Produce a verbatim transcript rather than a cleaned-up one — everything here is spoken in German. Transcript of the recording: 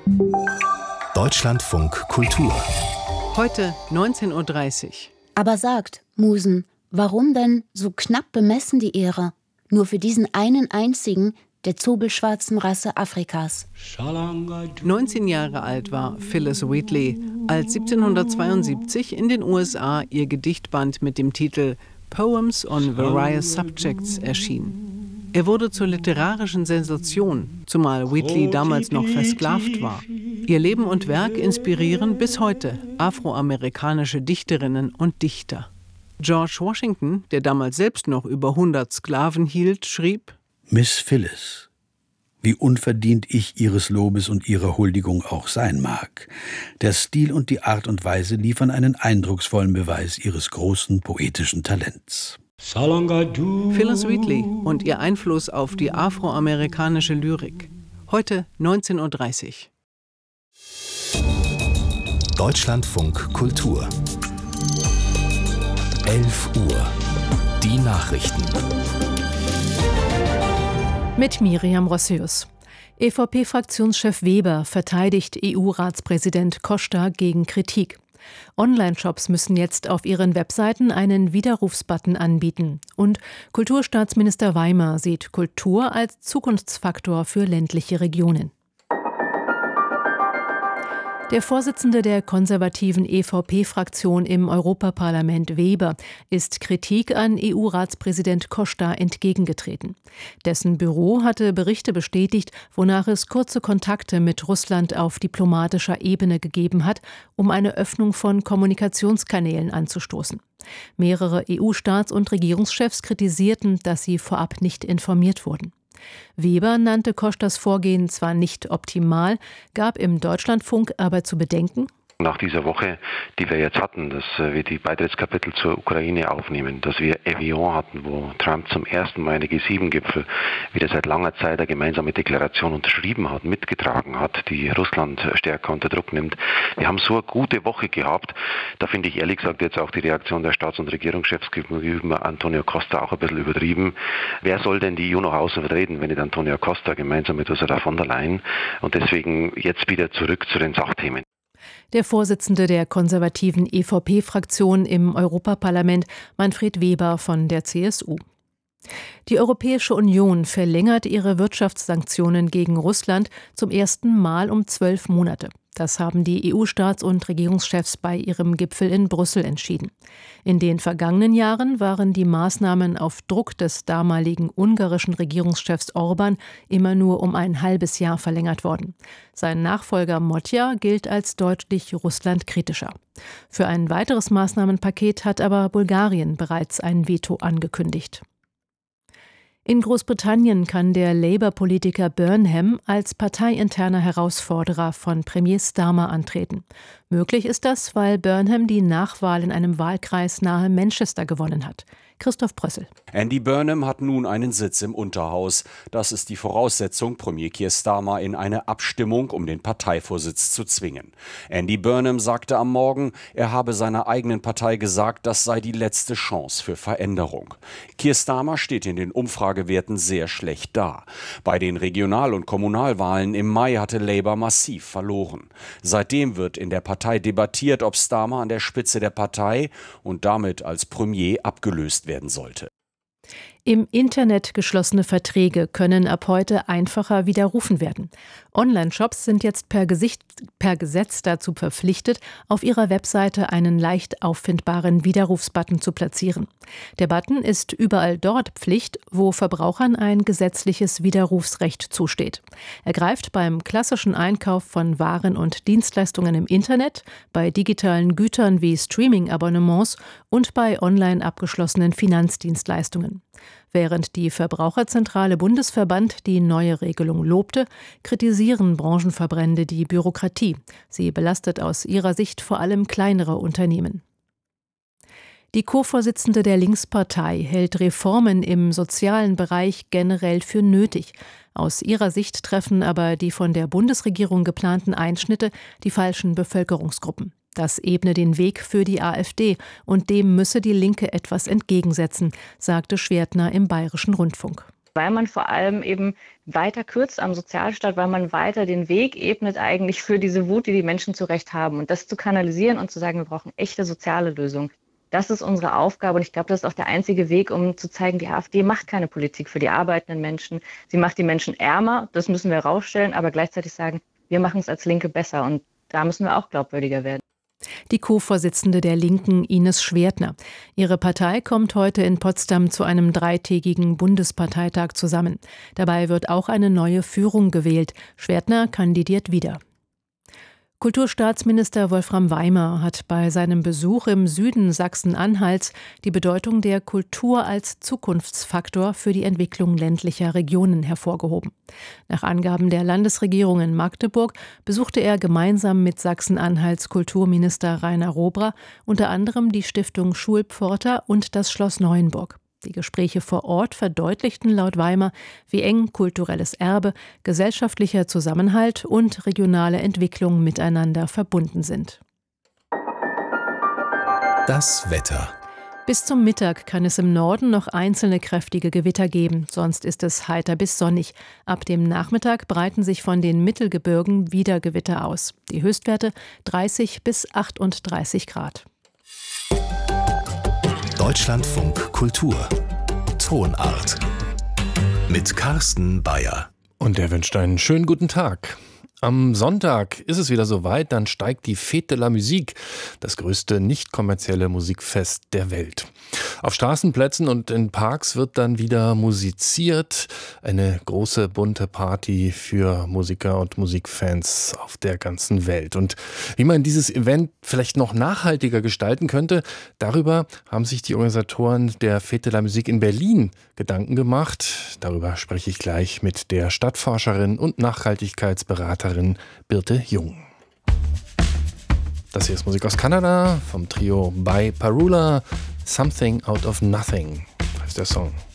Deutschlandfunk Kultur. Heute neunzehn Uhr dreißig. Aber sagt, Musen, warum denn so knapp bemessen die Ehre? Nur für diesen einen einzigen, der zobelschwarzen Rasse Afrikas. neunzehn Jahre alt war Phyllis Wheatley, als siebzehnhundertzweiundsiebzig in den U S A ihr Gedichtband mit dem Titel Poems on Various Subjects erschien. Er wurde zur literarischen Sensation, zumal Wheatley damals noch versklavt war. Ihr Leben und Werk inspirieren bis heute afroamerikanische Dichterinnen und Dichter. George Washington, der damals selbst noch über hundert Sklaven hielt, schrieb: Miss Phyllis, wie unverdient ich Ihres Lobes und Ihrer Huldigung auch sein mag, der Stil und die Art und Weise liefern einen eindrucksvollen Beweis Ihres großen poetischen Talents. Phyllis Wheatley und ihr Einfluss auf die afroamerikanische Lyrik. Heute neunzehn Uhr dreißig. Deutschlandfunk Kultur. elf Uhr. Die Nachrichten. Mit Miriam Rossius. E V P-Fraktionschef Weber verteidigt E U-Ratspräsident Costa gegen Kritik. Online-Shops müssen jetzt auf ihren Webseiten einen Widerrufsbutton anbieten. Und Kulturstaatsminister Weimer sieht Kultur als Zukunftsfaktor für ländliche Regionen. Der Vorsitzende der konservativen E V P-Fraktion im Europaparlament, Weber, ist Kritik an E U-Ratspräsident Costa entgegengetreten. Dessen Büro hatte Berichte bestätigt, wonach es kurze Kontakte mit Russland auf diplomatischer Ebene gegeben hat, um eine Öffnung von Kommunikationskanälen anzustoßen. Mehrere E U-Staats- und Regierungschefs kritisierten, dass sie vorab nicht informiert wurden. Weber nannte Costas Vorgehen zwar nicht optimal, gab im Deutschlandfunk aber zu bedenken: Nach dieser Woche, die wir jetzt hatten, dass wir die Beitrittskapitel zur Ukraine aufnehmen, dass wir Evian hatten, wo Trump zum ersten Mal eine G sieben Gipfel wieder seit langer Zeit eine gemeinsame Deklaration unterschrieben hat, mitgetragen hat, die Russland stärker unter Druck nimmt. Wir haben so eine gute Woche gehabt. Da finde ich ehrlich gesagt jetzt auch die Reaktion der Staats- und Regierungschefs gegenüber Antonio Costa auch ein bisschen übertrieben. Wer soll denn die E U nach außen vertreten, wenn nicht Antonio Costa gemeinsam mit Ursula von der Leyen? Und deswegen jetzt wieder zurück zu den Sachthemen. Der Vorsitzende der konservativen E V P-Fraktion im Europaparlament, Manfred Weber von der C S U. Die Europäische Union verlängert ihre Wirtschaftssanktionen gegen Russland zum ersten Mal um zwölf Monate. Das haben die E U-Staats- und Regierungschefs bei ihrem Gipfel in Brüssel entschieden. In den vergangenen Jahren waren die Maßnahmen auf Druck des damaligen ungarischen Regierungschefs Orban immer nur um ein halbes Jahr verlängert worden. Sein Nachfolger Motja gilt als deutlich russlandkritischer. Für ein weiteres Maßnahmenpaket hat aber Bulgarien bereits ein Veto angekündigt. In Großbritannien kann der Labour-Politiker Burnham als parteiinterner Herausforderer von Premier Starmer antreten. Möglich ist das, weil Burnham die Nachwahl in einem Wahlkreis nahe Manchester gewonnen hat. Christoph Brössel. Andy Burnham hat nun einen Sitz im Unterhaus. Das ist die Voraussetzung, Premier Keir Starmer in eine Abstimmung um den Parteivorsitz zu zwingen. Andy Burnham sagte am Morgen, er habe seiner eigenen Partei gesagt, das sei die letzte Chance für Veränderung. Keir Starmer steht in den Umfragewerten sehr schlecht da. Bei den Regional- und Kommunalwahlen im Mai hatte Labour massiv verloren. Seitdem wird in der Partei debattiert, ob Starmer an der Spitze der Partei und damit als Premier abgelöst werden sollte. Im Internet geschlossene Verträge können ab heute einfacher widerrufen werden. Online-Shops sind jetzt per, Gesicht, per Gesetz dazu verpflichtet, auf ihrer Webseite einen leicht auffindbaren Widerrufsbutton zu platzieren. Der Button ist überall dort Pflicht, wo Verbrauchern ein gesetzliches Widerrufsrecht zusteht. Er greift beim klassischen Einkauf von Waren und Dienstleistungen im Internet, bei digitalen Gütern wie Streaming-Abonnements und bei online abgeschlossenen Finanzdienstleistungen. Während die Verbraucherzentrale Bundesverband die neue Regelung lobte, kritisieren Branchenverbände die Bürokratie. Sie belastet aus ihrer Sicht vor allem kleinere Unternehmen. Die Co-Vorsitzende der Linkspartei hält Reformen im sozialen Bereich generell für nötig. Aus ihrer Sicht treffen aber die von der Bundesregierung geplanten Einschnitte die falschen Bevölkerungsgruppen. Das ebne den Weg für die AfD und dem müsse die Linke etwas entgegensetzen, sagte Schwertner im Bayerischen Rundfunk. weil man vor allem eben weiter kürzt am Sozialstaat, weil man weiter den Weg ebnet eigentlich für diese Wut, die die Menschen zu Recht haben. Und das zu kanalisieren und zu sagen, wir brauchen echte soziale Lösungen. Das ist unsere Aufgabe und ich glaube, das ist auch der einzige Weg, um zu zeigen, die AfD macht keine Politik für die arbeitenden Menschen. Sie macht die Menschen ärmer, das müssen wir herausstellen, aber gleichzeitig sagen, wir machen es als Linke besser und da müssen wir auch glaubwürdiger werden. Die Co-Vorsitzende der Linken, Ines Schwertner. Ihre Partei kommt heute in Potsdam zu einem dreitägigen Bundesparteitag zusammen. Dabei wird auch eine neue Führung gewählt. Schwertner kandidiert wieder. Kulturstaatsminister Wolfram Weimer hat bei seinem Besuch im Süden Sachsen-Anhalts die Bedeutung der Kultur als Zukunftsfaktor für die Entwicklung ländlicher Regionen hervorgehoben. Nach Angaben der Landesregierung in Magdeburg besuchte er gemeinsam mit Sachsen-Anhalts Kulturminister Rainer Robrer unter anderem die Stiftung Schulpforta und das Schloss Neuenburg. Die Gespräche vor Ort verdeutlichten laut Weimer, wie eng kulturelles Erbe, gesellschaftlicher Zusammenhalt und regionale Entwicklung miteinander verbunden sind. Das Wetter. Bis zum Mittag kann es im Norden noch einzelne kräftige Gewitter geben, sonst ist es heiter bis sonnig. Ab dem Nachmittag breiten sich von den Mittelgebirgen wieder Gewitter aus. Die Höchstwerte dreißig bis achtunddreißig Grad. Deutschlandfunk Kultur. Tonart. Mit Carsten Bayer. Und er wünscht einen schönen guten Tag. Am Sonntag ist es wieder soweit, dann steigt die Fête de la Musique, das größte nicht kommerzielle Musikfest der Welt. Auf Straßenplätzen und in Parks wird dann wieder musiziert. Eine große bunte Party für Musiker und Musikfans auf der ganzen Welt. Und wie man dieses Event vielleicht noch nachhaltiger gestalten könnte, darüber haben sich die Organisatoren der Fête de la Musique in Berlin Gedanken gemacht. Darüber spreche ich gleich mit der Stadtforscherin und Nachhaltigkeitsberaterin Birte Jung. Das hier ist Musik aus Kanada vom Trio By Parula. Something Out of Nothing heißt der Song.